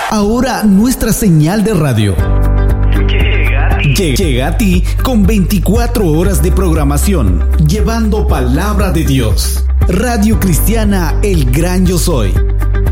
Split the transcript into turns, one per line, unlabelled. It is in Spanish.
Ahora nuestra señal de radio llega a ti con 24 horas de programación, llevando palabra de Dios. Radio Cristiana El Gran Yo Soy,